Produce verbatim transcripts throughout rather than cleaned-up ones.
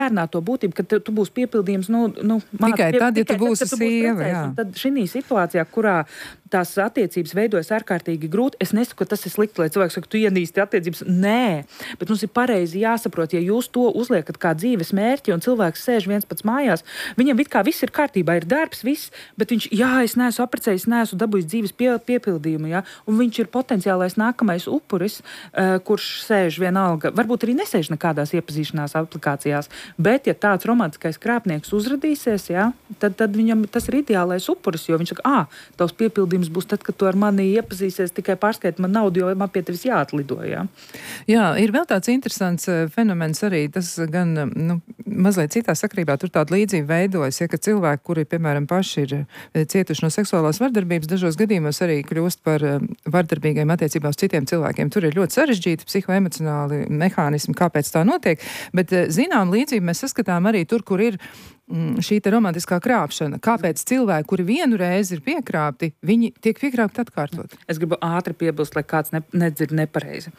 bērnā to būtību, ka tu būsi piepildījums, nu, nu māc, tikai tad, ja tu būsi tad, sieva, jā. Tad šī situācijā, kurā tās attiecības veidojas ārkārtīgi grūti, es nesaku, ka tas ir slikti, lai cilvēks saka, tu ienīsti attiecības. Nē, bet mums ir pareizi jāsaprot, ja jūs to uzliekat kā dzīves mērķi un cilvēks sēž viens pats mājās, viņam it kā viss ir kārtībā, ir darbs, viss, bet viņš, jā, es neesmu apprecējis, neesmu dabūjis dzīves pie, piepildījumu, jā, un viņš ir potenciālais nākamais upuris, uh, kurš sēž vienalga, varbūt arī nesēž nekādās iepazīšanās aplikācijās, bet ja tāds romantiskais krāpnieks uzradīsies, jā, tad, tad viņam tas ir ideālais upuris, jo viņš saka, ā, tavs piepildījums būs tad, kad tu ar mani iepazīsies, tikai pārskait man naudu, jo man pie tevis jāatlido, jā. Jā, ir vēl tāds interesants fenomens arī, tas gan, nu, mazliet citā sakrībā, tur tāda līdzība veidojas, ja, ka cilvēki, kuri, piemēram, paši ir cietuši no seksuālās vardarbības, dažos gadījumos arī kļūst par vardarbīgiem attiecībā uz citiem cilvēkiem. Tur ir ļoti sarežģīti psihoemocionāli mehānismi, kāpēc tā notiek, bet zinām līdzību mēs saskatām arī tur, kur ir šī te romantiskā krāpšana. Kāpēc cilvēki, kuri vienu reizi ir piekrāpti, viņi tiek piekrāpti atkārtot? Es gribu ātri piebilst, lai kāds ne, nedzird nepareizi.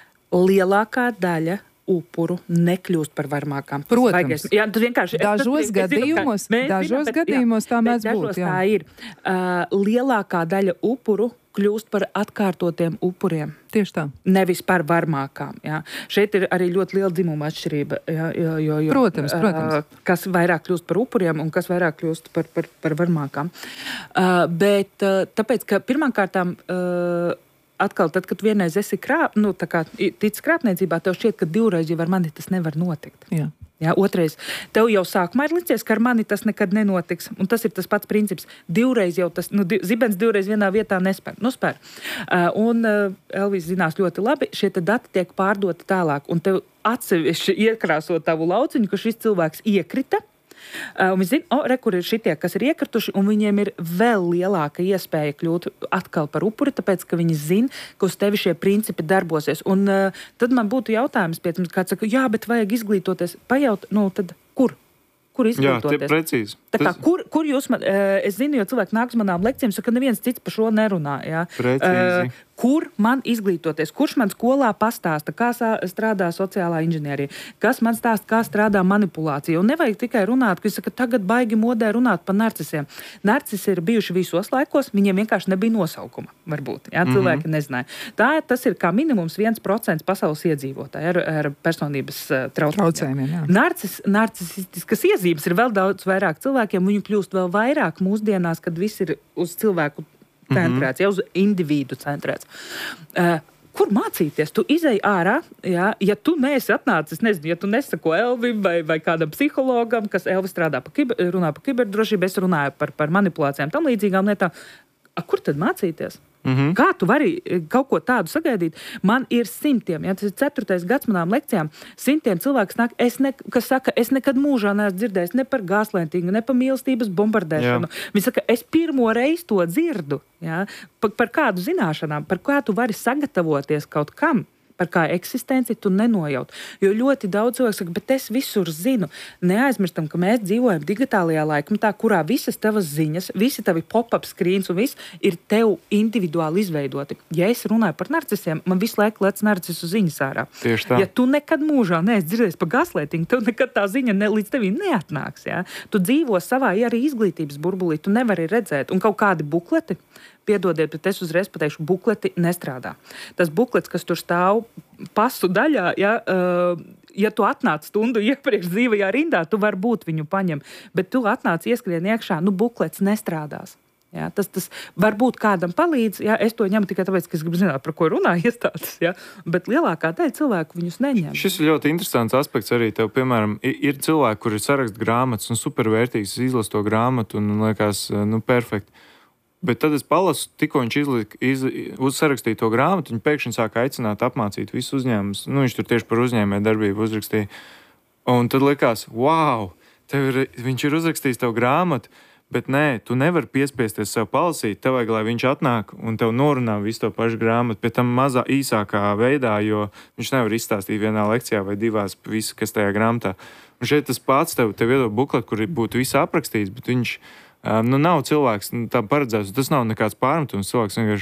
Lielākā daļa upuru nekļūst par varmākām. Protams. Jā, tas vienkārši... Dažos es, gadījumos, es zinu, ka, dažos zinām, gadījumos jā, tā mēdz būt. Dažos Jā. tā ir. Uh, lielākā daļa upuru kļūst par atkārtotiem upuriem. Tieši tā. Nevis par varmākām. Jā. Šeit ir arī ļoti liela dzimuma atšķirība. Jā, jo, jo, jo, protams, protams. Uh, kas vairāk kļūst par upuriem un kas vairāk kļūst par, par, par varmākām. Uh, bet uh, tāpēc, ka pirmkārtām uh, atkal, tad, kad vienreiz esi krāp, nu, tā kā tic krāpniecībā, tev šķiet, ka divreiz jau ar mani tas nevar notikt. Jā. Jā, otrais, tev jau sākumā ir licies, ka ar mani tas nekad nenotiks. Un tas ir tas pats princips. Divreiz jau tas, nu, zibens divreiz vienā vietā nespēr. Nu, spēr. Uh, un uh, Elvis zinās ļoti labi, šie dati tiek pārdoti tālāk. Un tev atsevišķi iekrāso tavu lauciņu, ka šis cilvēks iekrita. Uh, un viņi zina, o, re, kur ir šitie, kas ir iekrituši, un viņiem ir vēl lielāka iespēja kļūt atkal par upuri, tāpēc, ka viņi zina, ka uz tevi šie principi darbosies. Un uh, tad man būtu jautājums, pēc mums kāds saka, jā, bet vajag izglītoties. Pajaut, nu, tad kur? Kur izglītoties? Jā, tie precīzi. Tā kā, kur, kur jūs man, uh, es zinu, jo cilvēki nāk uz manām lekcijām, saka, neviens cits par šo nerunā, jā. Precīzi. Uh, kur man izglītoties? Kurš man skolā pastāsta, kā strādā sociālā inženierija? Kas man stāsta, kā strādā manipulācija? Un nevajag tikai runāt, ka es saku, tagad baigi modē runāt par narcisiem. Narcisi ir bijuši visos laikos, viņiem vienkārši nebija nosaukuma, varbūt, jā, cilvēki mm-hmm. nezināja. Tā, tas ir kā minimums viens procents pasaules iedzīvotāji ar, ar personības uh, traucējumiem. Narcis, narcisistiskas iezīmes ir vēl daudz vairāk cilvēkiem, viņu kļūst vēl vairāk mūsdienās, kad viss ir uz cilvēku centrēts, mm-hmm. ja uz individu centrēts. Uh, kur mācīties? Tu izej ārā, jā, ja tu neesi atnācis, nezinu, ja tu nesako Elvim vai, vai kādam psihologam, kas Elvis strādā pa kiber, runā par kiberdrošību, es runāju par, par manipulācijām, tam līdzīgām lietām. A, kur tad mācīties? Mm-hmm. Kā tu vari kaut ko tādu sagaidīt? Man ir simtiem, ja tas ir ceturtais gads manām lekcijām, simtiem cilvēks nāk, es ne, kas saka, es nekad mūžā neesmu dzirdējis ne par gaslightingu, ne par mīlestības bombardēšanu. Jā. Viņi saka, es pirmo reizi to dzirdu, ja? par, par kādu zināšanām, par kā tu vari sagatavoties kaut kam. Par kā eksistenci tu nenojaut. Jo ļoti daudz cilvēku saka, bet es visur zinu. Neaizmirstam, ka mēs dzīvojam digitālajā laikmetā, kurā visas tavas ziņas, visi tavi pop-up screens un viss ir tev individuāli izveidoti. Ja es runāju par narcisiem, man visu laiku lec narcisu ziņas ārā. Tieši tā. Ja tu nekad mūžā neesi dzirdējis par gaslightingu, tev nekad tā ziņa ne, līdz tevī neatnāks. Ja? Tu dzīvo savā arī izglītības burbulī, tu nevari redzēt. Un kaut kādi bukleti, piedodiet, bet es uzreiz pateikšu, bukleti nestrādā. Tas buklets, kas tur stāv pasu daļā, ja, uh, ja tu atnāc stundu iepriekš dzīvajā rindā, tu vari būt viņu paņem, bet tu atnāc ieskrien iekšā, nu buklets nestrādās. Ja, tas, tas varbūt kādam palīdz, ja, es to ņemu tikai tāpēc, ka es gribu zināt, par ko runā iestādes, ja, bet lielākā daļa cilvēku viņus neņem. Šis ir ļoti interesants aspekts arī tev, piemēram, ir cilvēki, kuri sarakst grāmatas un supervērtīgs, izlas to grāmatu un liekas, nu, perfekti. Bet tad es palasu, tikko viņš izlika, iz, uzsarakstīja to grāmatu, viņš pēkšņi sāka aicināt apmācīt visu uzņēmumus. Nu, viņš tur tieši par uzņēmēju darbību uzrakstīja. Un tad likās, wow, tev ir, viņš ir uzrakstījis tev grāmatu, bet nē, tu nevari piespiesties sev palasīt, tev vajag, lai viņš atnāk un tev norunā visu to pašu grāmatu, bet tam mazā īsākā veidā, jo viņš nevar izstāstīt vienā lekcijā vai divās visu, kas tajā grāmatā. Un šeit tas pats tev, tev iedod bukletu, kur būtu viss aprakstīts, bet viņš... Um, nu, nav cilvēks nu, tā paredzēts, tas nav nekāds pārmetums. Cilvēks vienkārši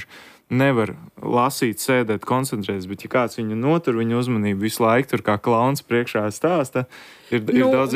nevar lasīt, sēdēt, koncentrēties, bet ja kāds viņu notur, viņa uzmanību visu laiku tur kā klauns priekšā stāsta, ir, ir Nu, daudz